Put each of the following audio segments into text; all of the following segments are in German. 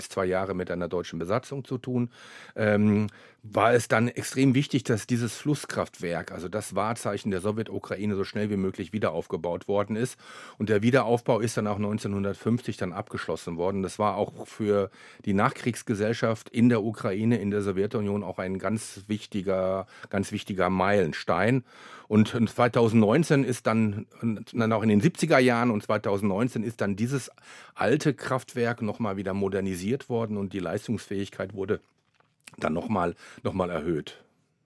2 Jahre mit einer deutschen Besatzung zu tun, ähm, war es dann extrem wichtig, dass dieses Flusskraftwerk, also das Wahrzeichen der Sowjetukraine, so schnell wie möglich wieder aufgebaut worden ist. Und der Wiederaufbau ist dann auch 1950 dann abgeschlossen worden. Das war auch für die Nachkriegsgesellschaft in der Ukraine, in der Sowjetunion auch ein ganz wichtiger Meilenstein. Und 2019 ist dann auch in den 70er Jahren und 2019 ist dann dieses alte Kraftwerk nochmal wieder modernisiert worden und die Leistungsfähigkeit wurde dann noch mal erhöht.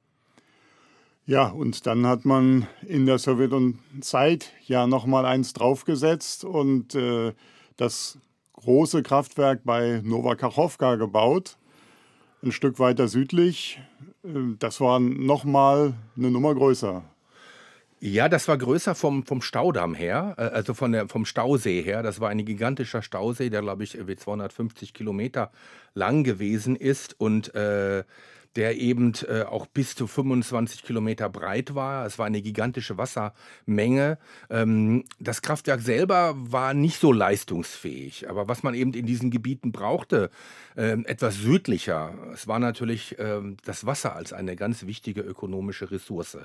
Ja, und dann hat man in der Sowjetunionzeit ja noch mal eins draufgesetzt und das große Kraftwerk bei Nowakachowka gebaut, ein Stück weiter südlich. Das war noch mal eine Nummer größer. Ja, das war größer vom Staudamm her, also vom Stausee her. Das war ein gigantischer Stausee, der, glaube ich, irgendwie 250 Kilometer lang gewesen ist und der eben auch bis zu 25 Kilometer breit war. Es war eine gigantische Wassermenge. Das Kraftwerk selber war nicht so leistungsfähig. Aber was man eben in diesen Gebieten brauchte, etwas südlicher, es war natürlich das Wasser als eine ganz wichtige ökonomische Ressource.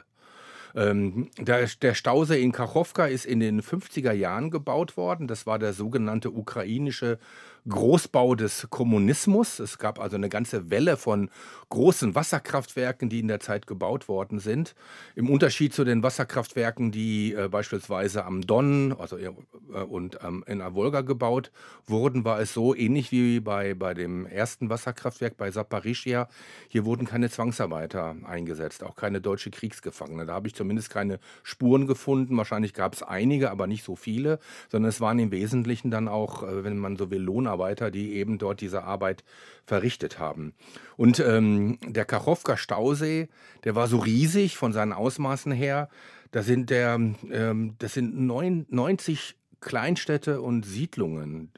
Der Stausee in Kachowka ist in den 50er Jahren gebaut worden. Das war der sogenannte ukrainische Großbau des Kommunismus. Es gab also eine ganze Welle von großen Wasserkraftwerken, die in der Zeit gebaut worden sind. Im Unterschied zu den Wasserkraftwerken, die beispielsweise am Don und in der Wolga gebaut wurden, war es so ähnlich wie bei dem ersten Wasserkraftwerk bei Saporischschja. Hier wurden keine Zwangsarbeiter eingesetzt, auch keine deutsche Kriegsgefangene. Da habe ich zumindest keine Spuren gefunden. Wahrscheinlich gab es einige, aber nicht so viele, sondern es waren im Wesentlichen dann auch, wenn man so will, Lohnarbeiter, die eben dort diese Arbeit verrichtet haben. Und der Kachowka-Stausee, der war so riesig von seinen Ausmaßen her. Das sind 90 Kleinstädte und Siedlungen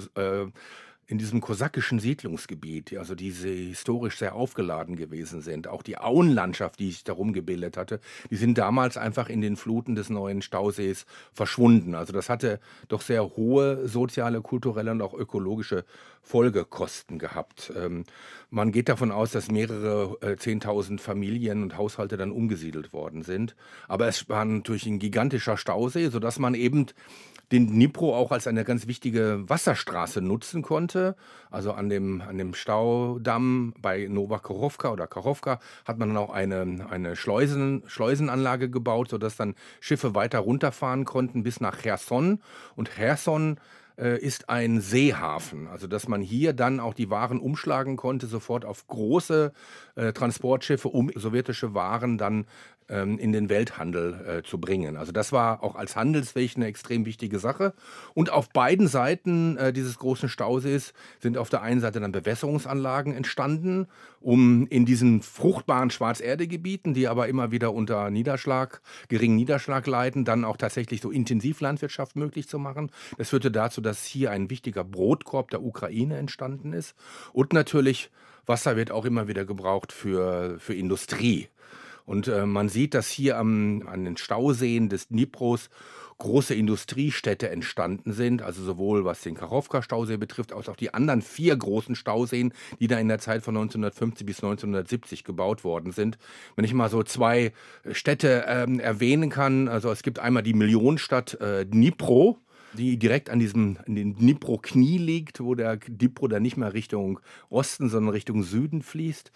in diesem kosakischen Siedlungsgebiet, also die historisch sehr aufgeladen gewesen sind. Auch die Auenlandschaft, die sich darum gebildet hatte, die sind damals einfach in den Fluten des neuen Stausees verschwunden. Also das hatte doch sehr hohe soziale, kulturelle und auch ökologische Folgekosten gehabt. Man geht davon aus, dass mehrere 10.000 Familien und Haushalte dann umgesiedelt worden sind. Aber es war natürlich ein gigantischer Stausee, sodass man eben den Dnipro auch als eine ganz wichtige Wasserstraße nutzen konnte. Also an dem Staudamm bei Nowakachowka oder Kachowka hat man dann auch eine Schleusenanlage gebaut, sodass dann Schiffe weiter runterfahren konnten bis nach Cherson. Und Cherson ist ein Seehafen, also dass man hier dann auch die Waren umschlagen konnte, sofort auf große Transportschiffe, um sowjetische Waren dann in den Welthandel zu bringen. Also das war auch als Handelsweg eine extrem wichtige Sache. Und auf beiden Seiten dieses großen Stausees sind auf der einen Seite dann Bewässerungsanlagen entstanden, um in diesen fruchtbaren Schwarzerdegebieten, die aber immer wieder unter geringen Niederschlag leiden, dann auch tatsächlich so Intensivlandwirtschaft möglich zu machen. Das führte dazu, dass hier ein wichtiger Brotkorb der Ukraine entstanden ist. Und natürlich, Wasser wird auch immer wieder gebraucht für Industrie. Und man sieht, dass hier an den Stauseen des Dnipros große Industriestädte entstanden sind, also sowohl was den Kachowka-Stausee betrifft, als auch die anderen 4 großen Stauseen, die da in der Zeit von 1950 bis 1970 gebaut worden sind. Wenn ich mal so 2 Städte erwähnen kann, also es gibt einmal die Millionenstadt Dnipro, die direkt an dem Dnipro-Knie liegt, wo der Dnipro dann nicht mehr Richtung Osten, sondern Richtung Süden fließt.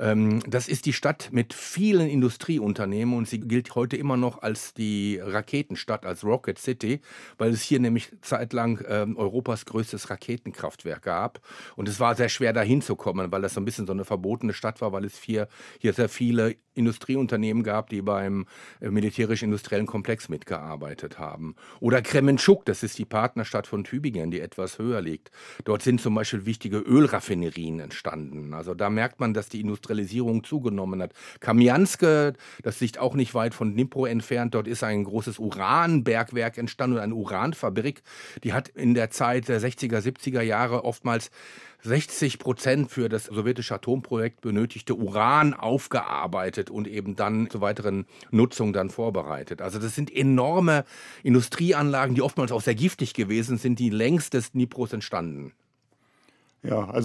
Das ist die Stadt mit vielen Industrieunternehmen und sie gilt heute immer noch als die Raketenstadt, als Rocket City, weil es hier nämlich zeitlang Europas größtes Raketenkraftwerk gab. Und es war sehr schwer, da hinzukommen, weil das so ein bisschen so eine verbotene Stadt war, weil es hier sehr viele Industrieunternehmen gab, die beim militärisch-industriellen Komplex mitgearbeitet haben. Oder Kremenchuk, das ist die Partnerstadt von Tübingen, die etwas höher liegt. Dort sind zum Beispiel wichtige Ölraffinerien entstanden. Also da merkt man, dass die Industrialisierung zugenommen hat. Kamjanske, das liegt auch nicht weit von Dnipro entfernt, dort ist ein großes Uranbergwerk entstanden und eine Uranfabrik. Die hat in der Zeit der 60er, 70er Jahre oftmals 60% für das sowjetische Atomprojekt benötigte Uran aufgearbeitet und eben dann zur weiteren Nutzung dann vorbereitet. Also das sind enorme Industrieanlagen, die oftmals auch sehr giftig gewesen sind, die längs des Dnipros entstanden. Ja, also